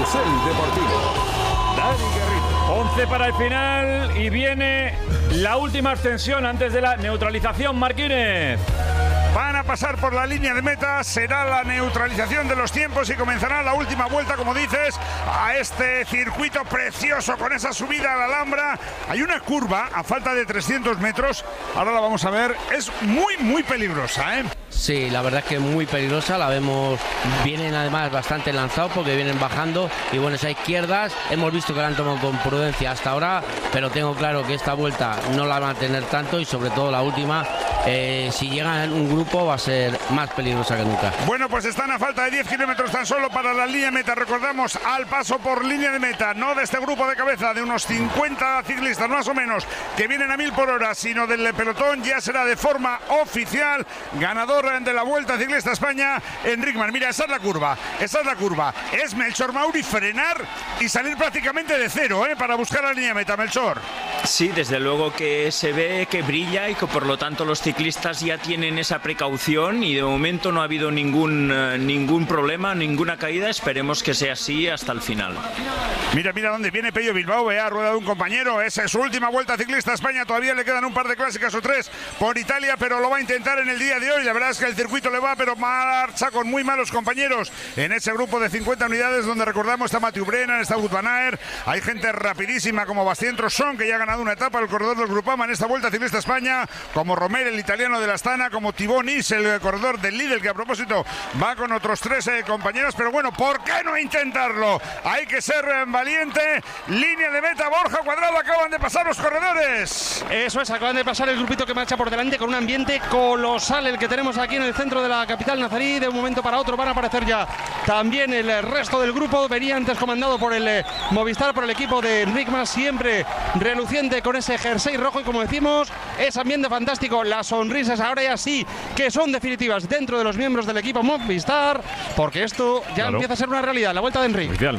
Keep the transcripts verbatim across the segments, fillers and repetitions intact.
Carrusel Deportivo. Dani Garrido. once para el final y viene la última ascensión antes de la neutralización, Marquínez. Van a pasar por la línea de meta, será la neutralización de los tiempos y comenzará la última vuelta, como dices, a este circuito precioso con esa subida a la Alhambra. Hay una curva a falta de trescientos metros, ahora la vamos a ver, es muy, muy peligrosa, ¿eh? Sí, la verdad es que es muy peligrosa, la vemos, vienen además bastante lanzados porque vienen bajando y bueno, esas izquierdas hemos visto que la han tomado con prudencia hasta ahora, pero tengo claro que esta vuelta no la van a tener tanto y sobre todo la última, eh, si llegan en un grupo va a ser más peligrosa que nunca. Bueno, pues están a falta de diez kilómetros tan solo para la línea de meta, recordamos, al paso por línea de meta, no de este grupo de cabeza de unos cincuenta ciclistas más o menos que vienen a mil por hora, sino del pelotón, ya será de forma oficial ganador de la Vuelta Ciclista España, Enric Mas. Mira, esa es la curva, esa es la curva. Es Melchor Mauri frenar y salir prácticamente de cero, ¿eh? Para buscar la línea de meta, Melchor. Sí, desde luego que se ve que brilla y que por lo tanto los ciclistas ya tienen esa precaución y de momento no ha habido ningún, uh, ningún problema, ninguna caída. Esperemos que sea así hasta el final. Mira, mira dónde viene Pello Bilbao, ve a rueda de un compañero. Esa es su última Vuelta Ciclista España. Todavía le quedan un par de clásicas o tres por Italia, pero lo va a intentar en el día de hoy. La verdad es que el circuito le va, pero marcha con muy malos compañeros en ese grupo de cincuenta unidades donde recordamos está Mathieu Brennan, está Wout van Aert, hay gente rapidísima como Bastien Trosson, que ya ha ganado una etapa el corredor del Groupama en esta Vuelta Ciclista España, como Romer, el italiano de la Astana, como Thibaut Nis, el corredor del Lidl, que a propósito va con otros tres eh, compañeros, pero bueno, ¿por qué no intentarlo? Hay que ser eh, valiente. Línea de meta, Borja Cuadrado, acaban de pasar los corredores. Eso es, acaban de pasar el grupito que marcha por delante con un ambiente colosal el que tenemos aquí en el centro de la capital nazarí. De un momento para otro van a aparecer ya también el resto del grupo. Venía antes comandado por el eh, Movistar, por el equipo de Enric Mas, siempre reluciente con ese jersey rojo y como decimos, es ambiente fantástico. Las sonrisas ahora ya sí que son definitivas dentro de los miembros del equipo Movistar, porque esto ya claro. empieza a ser una realidad, la Vuelta de Enric. Oficial.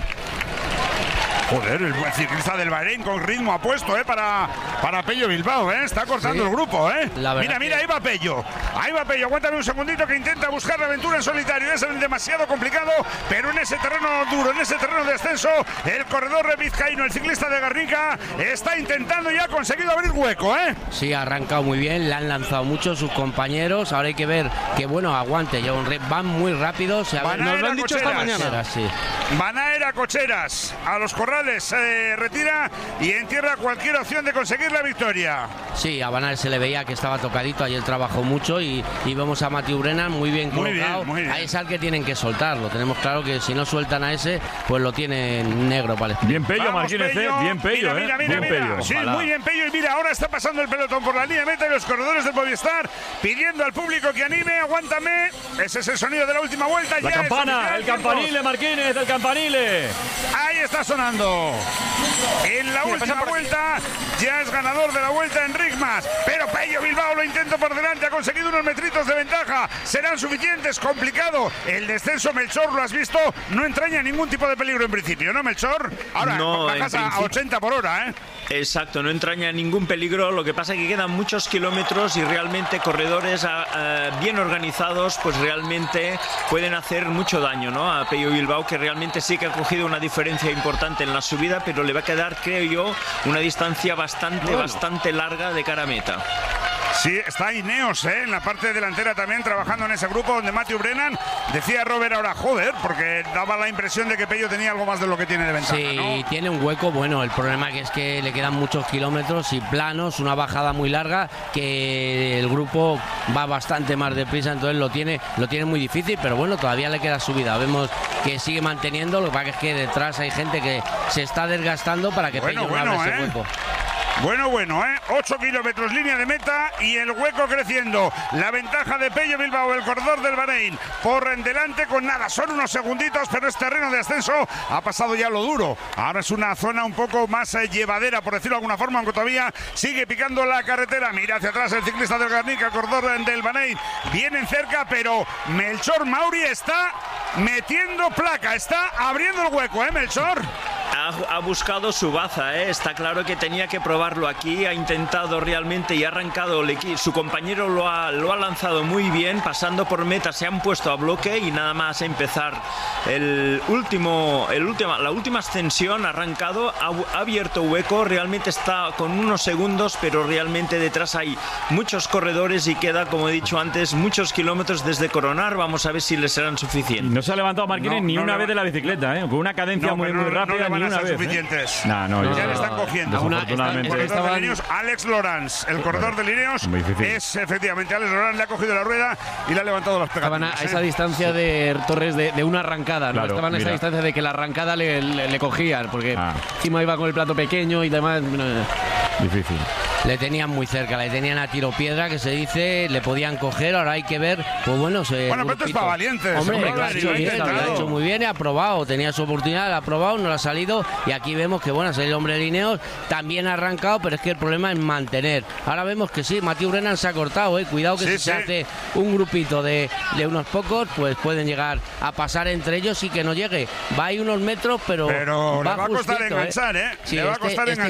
Joder, el buen ciclista del Bahrein con ritmo apuesto, ¿eh? Para, para Pello Bilbao, ¿eh? Está cortando sí. el grupo, ¿eh? Mira, mira, ahí va Pello. Ahí va Pello. Aguántame un segundito que intenta buscar la aventura en solitario. Es demasiado complicado, pero en ese terreno duro, en ese terreno de ascenso, el corredor vizcaíno, el ciclista de Garnica, está intentando y ha conseguido abrir hueco, ¿eh? Sí, ha arrancado muy bien, le han lanzado mucho sus compañeros. Ahora hay que ver que, bueno, aguante. Van muy rápido. Se Van nos lo han dicho esta mañana. Sí. Van a ir a Cocheras, a los corrales. Se retira y entierra cualquier opción de conseguir la victoria. Sí, a Van Aert se le veía que estaba tocadito, ayer trabajó mucho y, y vemos a Mathieu Brennan muy bien muy colocado. Bien, muy bien. A ese al que tienen que soltarlo. Tenemos claro que si no sueltan a ese, pues lo tienen negro para el Bien Pello, Marquínez, ¿eh? Bien Pello, mira, mira, ¿eh? mira, bien mira. Pello. Sí, Ojalá. muy bien Pello. Y mira, ahora está pasando el pelotón por la línea de meta y los corredores del Movistar pidiendo al público que anime, aguántame. Ese es el sonido de la última vuelta. La ya campana, el campanile, Marquínez, el campanile. Ahí está sonando. En la última vuelta ya es ganador de la Vuelta Enric Mas, pero Pello Bilbao lo intenta por delante, ha conseguido unos metritos de ventaja, serán suficientes, complicado el descenso. Melchor, lo has visto, no entraña ningún tipo de peligro en principio, ¿no, Melchor? Ahora no, bajas a, a ochenta por hora, ¿eh? Exacto, no entraña ningún peligro, lo que pasa es que quedan muchos kilómetros y realmente corredores uh, bien organizados pues realmente pueden hacer mucho daño, ¿no? A Pello Bilbao, que realmente sí que ha cogido una diferencia importante en la subida, pero le va a quedar, creo yo, una distancia bastante, bueno. bastante larga de cara a meta. Sí, está Ineos, ¿eh? En la parte delantera también trabajando en ese grupo donde Mathieu Brennan decía Robert ahora, joder, porque daba la impresión de que Pello tenía algo más de lo que tiene de ventaja, sí, ¿no? Tiene un hueco, bueno, el problema que es que le quedan muchos kilómetros y planos, una bajada muy larga, que el grupo va bastante más deprisa, entonces lo tiene, lo tiene muy difícil, pero bueno, todavía le queda subida, vemos que sigue manteniendo, lo que pasa es que detrás hay gente que se está desgastando para que bueno, Pello bueno, no abra ese ¿eh? hueco. Bueno, bueno, ¿eh? ocho kilómetros línea de meta y el hueco creciendo. La ventaja de Pello Bilbao, el corredor del Bahrein, por en delante con nada, son unos segunditos, pero es terreno de ascenso, ha pasado ya lo duro. Ahora es una zona un poco más eh, llevadera, por decirlo de alguna forma, aunque todavía sigue picando la carretera. Mira hacia atrás el ciclista del Garnica, el corredor del Bahrein, vienen cerca, pero Melchor Mauri está metiendo placa, está abriendo el hueco, ¿eh, Melchor? ha, ha buscado su baza, ¿eh? Está claro que tenía que probarlo aquí, ha intentado realmente y ha arrancado, su compañero lo ha, lo ha lanzado muy bien, pasando por meta se han puesto a bloque y nada más empezar el último, el último, la última ascensión, ha arrancado, ha, ha abierto hueco, realmente está con unos segundos, pero realmente detrás hay muchos corredores y queda, como he dicho antes, muchos kilómetros desde coronar, vamos a ver si les serán suficientes. No se ha levantado Marquines no, ni no una le... vez de la bicicleta, ¿eh? Con una cadencia no, muy, no, muy rápida, no ni una vez. Suficientes. ¿eh? No, no, ya no, le están cogiendo. Desafortunadamente. El corredor de Linios, Alex Lorenz, el corredor de Linios, es efectivamente Alex Lorenz, le ha cogido la rueda y le ha levantado las pegatinas. Estaban a, a esa distancia de Torres de, de una arrancada, ¿no? Claro, estaban a esa mira. distancia de que la arrancada le, le, le cogían, porque ah. encima iba con el plato pequeño y demás. Difícil. Le tenían muy cerca, le tenían a tiro piedra, que se dice, le podían coger, ahora hay que ver, pues bueno, se bueno, pero esto es para valientes. Hombre, hombre, lo ha hecho bien, lo ha hecho muy bien, ha probado, tenía su oportunidad, ha probado, no la ha salido, y aquí vemos que bueno, el hombre de Lineos también ha arrancado, pero es que el problema es mantener. Ahora vemos que sí, Mathieu Brennan se ha cortado, eh, cuidado que sí, si sí. se hace un grupito de, de unos pocos, pues pueden llegar a pasar entre ellos y que no llegue. Va ahí unos metros, pero, pero va le va a costar justito, enganchar, ¿eh? Sí, le va a este, costar este enganchar.